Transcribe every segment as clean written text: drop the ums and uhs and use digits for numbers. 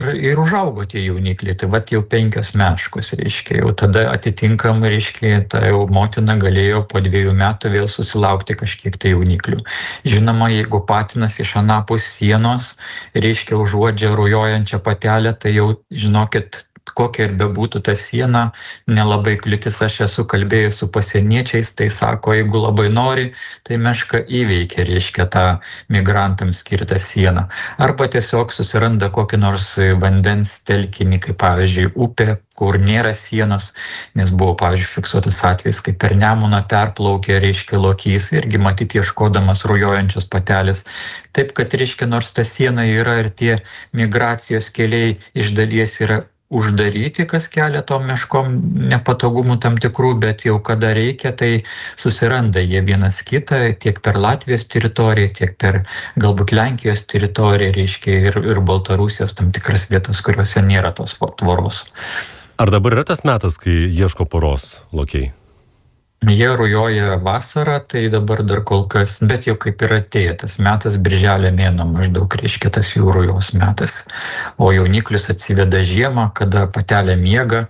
ir užaugo tie jaunikliai, tai vat jau 5 meškos, reiškia, jau tada atitinkamai, reiškia, ta jau motina galėjo po 2 metų vėl susilaukti kažkiek tai jauniklių. Žinoma, jeigu patinas iš anapus sienos, reiškia, užuodžia rujojančią patelę, tai jau, žinokit, kokia ir bebūtų ta siena, nelabai kliūtis. Aš esu kalbėjęs su pasieniečiais, tai sako, jeigu labai nori, tai meška įveikia, reiškia, tą migrantams skirtą sieną. Arba tiesiog susiranda kokį nors vandens telkinį, kaip pavyzdžiui upė, kur nėra sienos, nes buvo, pavyzdžiui, fiksuotas atvejis, kai per Nemuną perplaukė, reiškia, lokys, irgi matyti ieškodamas rujojančios patelės. Taip, kad, reiškia, nors ta siena yra ir tie migracijos keliai iš dalies yra uždaryti, kas kelia tom meškom nepatogumų tam tikrų, bet jau kada reikia, tai susiranda jie vienas kitą tiek per Latvijos teritoriją, tiek per galbūt Lenkijos teritoriją, reiškia, ir Baltarusijos tam tikras vietas, kuriuose nėra tos tvoros. Ar dabar yra tas metas, kai ieško poros lokiai? Jie rujoja vasarą, tai dabar dar kol kas, bet jau kaip ir atėjo tas metas, birželio mėnuo maždaug, reiškia, tas jų rujos metas. O jauniklius atsiveda žiemą, kada patelė miega,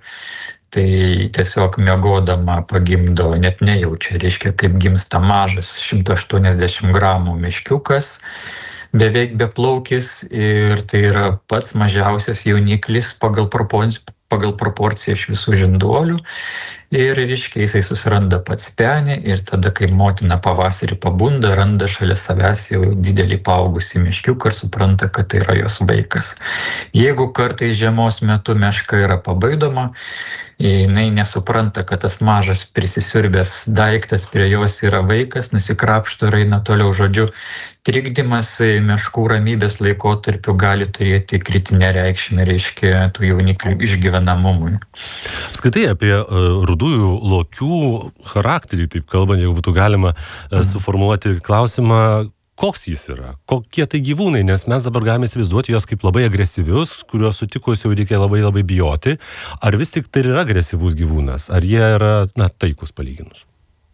tai tiesiog miegodama pagimdo, net nejaučia, reiškia, kaip gimsta mažas 180 gramų meškiukas, beveik beplaukis, ir tai yra pats mažiausias jauniklis pagal proporciją iš visų žinduolių. Ir, reiškia, jisai susiranda pats penį ir tada, kai motina pavasarį pabunda, randa šalia savęs jau didelį paaugusi meškiuką ir supranta, kad tai yra jos vaikas. Jeigu kartais žiemos metu meška yra pabaidoma, jinai nesupranta, kad tas mažas prisisiurbęs daiktas prie jos yra vaikas, nusikrapšto ir eina toliau. Žodžiu, trikdymas meškų ramybės laikotarpiu gali turėti kritinę reikšmę, reiškia, tų jauniklių išgyvenamumui. Apskritai apie rudųjų lokių charakterį, taip kalbant, jeigu būtų galima suformuoluoti klausimą, koks jis yra, kokie tai gyvūnai, nes mes dabar galime įsivaizduoti juos kaip labai agresyvius, kuriuos sutikus jau reikia labai labai bijoti. Ar vis tik tai yra agresyvus gyvūnas, ar jie yra, taikus palyginus?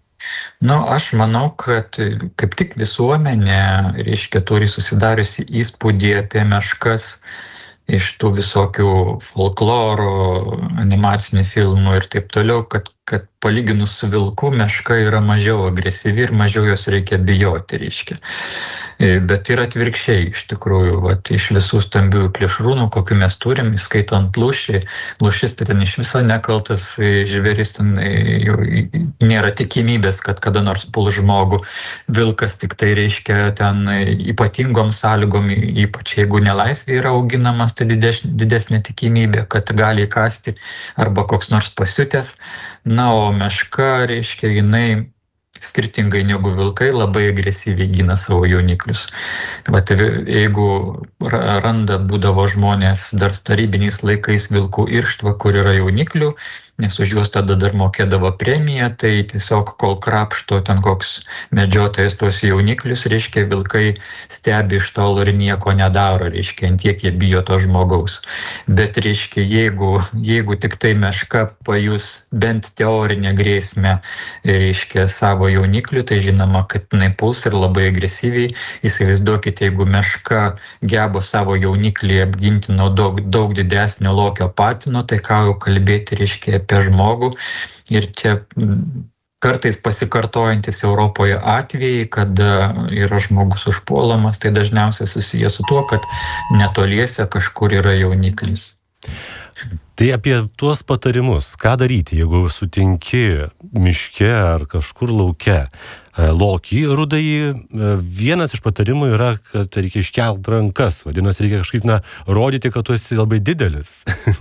Aš manau, kad kaip tik visuomenė, reiškia, turi susidariusi įspūdį apie meškas iš tų visokių folklorų, animacinių filmų ir taip toliau, kad palyginus su vilku meška yra mažiau agresyvi ir mažiau jos reikia bijoti, reiškia. Bet yra atvirkščiai, iš tikrųjų, iš visų stambiųjų plėšrūnų, kokių mes turim, įskaitant lūšį. Lūšis tai ten iš viso nekaltas žvėris, ten nėra tikimybės, kad kada nors puls žmogų. Vilkas tik tai, reiškia, ten ypatingom sąlygom, ypač jeigu nelaisvė yra auginamas, tai didesnė tikimybė, kad gali įkasti arba koks nors pasiutęs. O meška, reiškia, jinai skirtingai negu vilkai labai agresyviai gina savo jauniklius. Jeigu būdavo žmonės dar tarybiniais laikais vilkų irštvą, kur yra jauniklių, nes už juos tada dar mokėdavo premiją, tai tiesiog kol krapšto ten koks medžiotojas tuos jauniklius, reiškia, vilkai stebi iš tolo ir nieko nedaro, reiškia, antiek jie bijo to žmogaus. Bet, reiškia, jeigu tik tai meška pajus bent teorinę grėsmę, reiškia, savo jauniklių, tai žinoma, kad jinai puls ir labai agresyviai. Įsivaizduokite, jeigu meška geba savo jauniklį apginti nuo daug didesnio lokio patino, tai ką jau kalbėti, reiškia, apie žmogų. Ir čia kartais pasikartojantis Europoje atvejai, kada yra žmogus užpuolamas, tai dažniausiai susijęs su tuo, kad netoliese kažkur yra jauniklis. Tai apie tuos patarimus, ką daryti, jeigu sutinki miške ar kažkur lauke lokį rudąjį, vienas iš patarimų yra, kad reikia iškelt rankas, vadinasi, reikia kažkaip rodyti, kad tu esi labai didelis.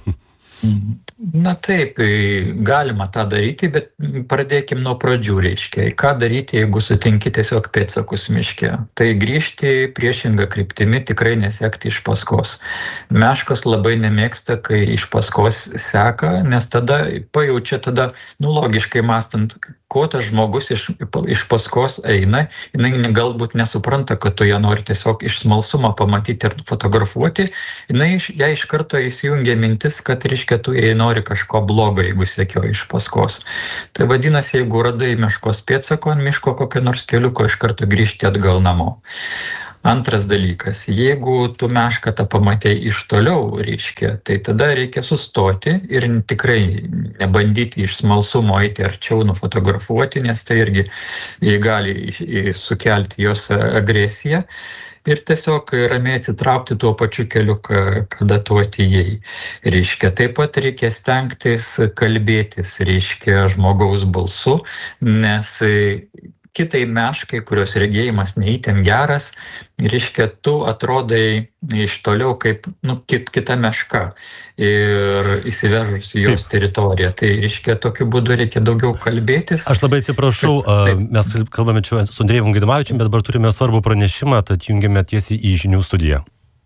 Taip, galima tą daryti, bet pradėkim nuo pradžių, reiškia. Ką daryti, jeigu sutinki tiesiog pėdsakus miške? Tai grįžti priešingą kryptimi, tikrai nesekti iš paskos. Meškos labai nemėgsta, kai iš paskos seka, nes tada pajaučia, logiškai mąstant, ko tas žmogus iš paskos eina, jinai galbūt nesupranta, kad tu ją nori tiesiog iš smalsumo pamatyti ir fotografuoti, jai iš karto įsijungia mintis, kad, reiškia, tu jai nori kažko blogo, jeigu sekioji iš paskos. Tai vadinasi, jeigu radai meškos pėdsako ant miško kokio nors keliuko, iš karto grįžti atgal namo. Antras dalykas, jeigu tu mešką tą pamatei iš toliau, reiškia, tai tada reikia sustoti ir tikrai nebandyti iš smalsumo eiti arčiau, nufotografuoti, nes tai irgi gali sukelti jos agresiją. Ir tiesiog ramiai atsitraukti tuo pačiu keliu, kada tu atėjai. Reiškia, taip pat reikia stengtis kalbėtis, reiškia, žmogaus balsu, nes kitai meškai, kurios regėjimas neįtin geras, reiškia, tu atrodai iš toliau kaip kita meška ir įsivežus į jos teritoriją. Tai reiškia, tokiu būdu reikia daugiau kalbėtis. Aš labai atsiprašau, mes kalbame čia su Andrejum Gaidamavičiumi, bet dabar turime svarbų pranešimą, tad jungiame tiesiai į žinių studiją.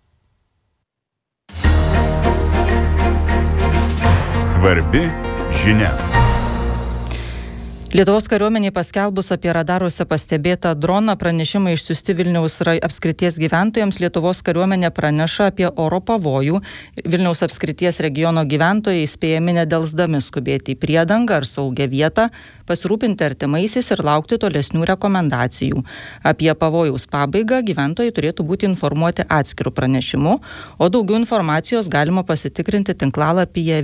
Svarbi žinia. Lietuvos kariuomenei paskelbus apie radaruose pastebėtą droną, pranešimai išsiųsti Vilniaus apskrities gyventojams. Lietuvos kariuomenė praneša apie oro pavojų. Vilniaus apskrities regiono gyventojai įspėjami nedelsdami skubėti į priedangą ar saugią vietą, pasirūpinti artimaisiais ir laukti tolesnių rekomendacijų. Apie pavojaus pabaigą gyventojai turėtų būti informuoti atskirų pranešimu, o daugiau informacijos galima pasitikrinti tinklalapyje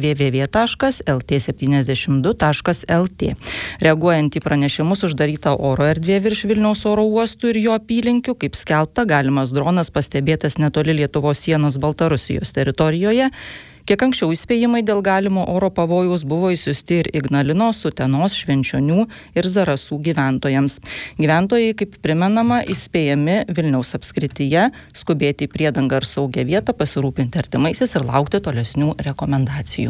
www.lt72.lt. Reaguojant į pranešimus, uždaryta oro erdvė virš Vilniaus oro uostų ir jo apylinkių. Kaip skelbta, galimas dronas pastebėtas netoli Lietuvos sienos Baltarusijos teritorijoje. Kiek anksčiau įspėjimai dėl galimo oro pavojaus buvo įsiųsti ir Ignalinos, Utenos, Švenčionių ir Zarasų gyventojams. Gyventojai, kaip primenama, įspėjami Vilniaus apskrityje skubėti į priedangą ar saugią vietą, pasirūpinti artimaisiais ir laukti tolesnių rekomendacijų.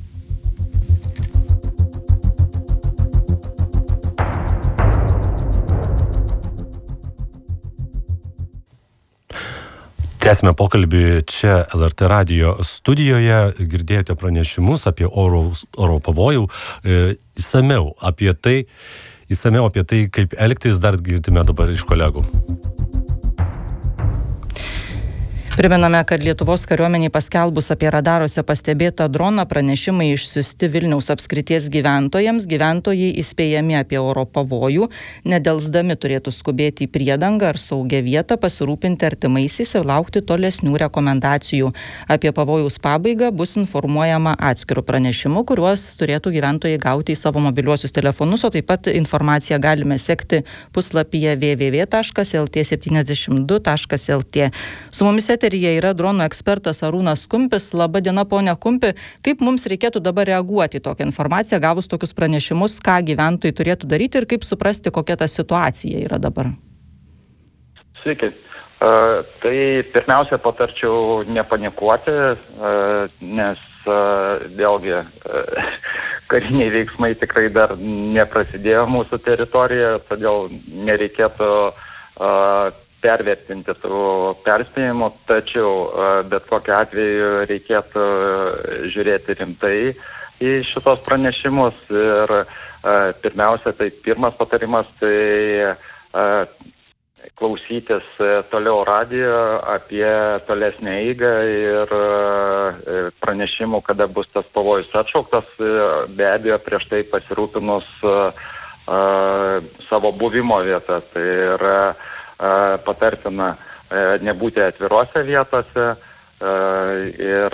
Tęsime pokalbį čia LRT radijo studijoje. Girdėjote pranešimus apie oro pavojų. Įsamiau apie tai, kaip elgtis, dar girdime dabar iš kolegų. Primename, kad Lietuvos kariuomeniai paskelbus apie radaruose pastebėtą droną, pranešimai išsiųsti Vilniaus apskrities gyventojams. Gyventojai įspėjami apie oro pavojų, nedelsdami turėtų skubėti į priedangą ar saugią vietą, pasirūpinti artimaisiais ir laukti tolesnių rekomendacijų. Apie pavojaus pabaigą bus informuojama atskirų pranešimų, kuriuos turėtų gyventojai gauti į savo mobiliuosius telefonus, o taip pat informaciją galime sekti puslapyje www.lt72.lt. Su mumis yra dronų ekspertas Arūnas Kumpis. Labą dieną, ponia Kumpi. Kaip mums reikėtų dabar reaguoti į tokią informaciją, gavus tokius pranešimus, ką gyventojai turėtų daryti ir kaip suprasti, kokia ta situacija yra dabar? Sveiki. Tai pirmiausia patarčiau nepanikuoti, nes vėlgi kariniai veiksmai tikrai dar neprasidėjo mūsų teritorijoje, todėl nereikėtų pervertinti tų perspėjimų, tačiau bet kokiu atveju reikėtų žiūrėti rimtai į šitos pranešimus ir pirmiausia, tai pirmas patarimas, tai klausytis toliau radijo apie tolesnę eigą ir pranešimų, kada bus tas pavojus atšauktas, be abejo prieš tai pasirūpinus savo buvimo vietą. Tai yra patartina nebūti atvirose vietose ir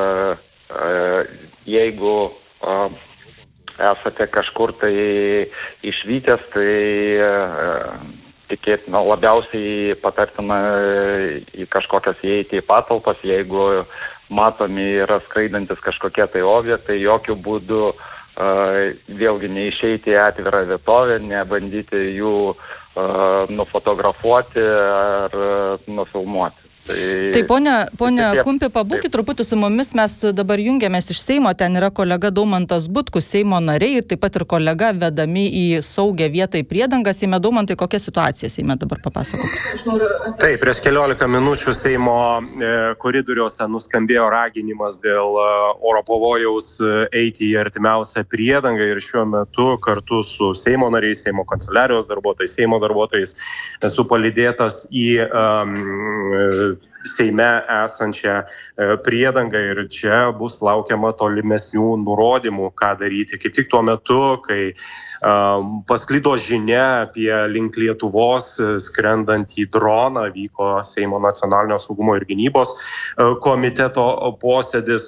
jeigu esate kažkur tai išvykęs, tai tikėtina labiausiai patartina į kažkokias įeiti į patalpas, jeigu matomi yra skraidantis kažkokie tai objektai, jokių būdų vėlgi neišeiti į atvirą vietovę, nebandyti jų nufotografuoti ar nufilmuoti. Tai ponia Kumpi, pabūkit truputį su mumis, mes dabar jungiamės iš Seimo, ten yra kolega Daumantas Butkus, Seimo nariai, taip pat ir kolega vedami į saugią vietą į priedangą. Seime, Daumantai, kokia situacija Seime dabar papasakok? Taip, prieš 15 minučių Seimo koridoriuose nuskambėjo raginimas dėl oro pavojaus eiti į artimiausią priedangą ir šiuo metu kartu su Seimo nariais, Seimo kanceliarijos darbuotojais, Seimo darbuotojais esu palydėtas į Seime esančią priedangą ir čia bus laukiama tolimesnių nurodymų, ką daryti. Kaip tik tuo metu, kai pasklido žinia apie link Lietuvos skrendantį droną, vyko Seimo nacionalinio saugumo ir gynybos komiteto posėdis.